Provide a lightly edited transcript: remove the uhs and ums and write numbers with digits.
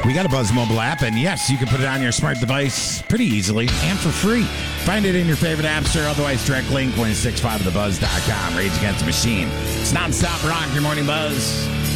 We got a Buzz mobile app, and yes, you can put it on your smart device pretty easily and for free. Find it in your favorite app store, otherwise direct link 1065thebuzz.com. Rage Against the Machine. It's nonstop rock, your morning buzz.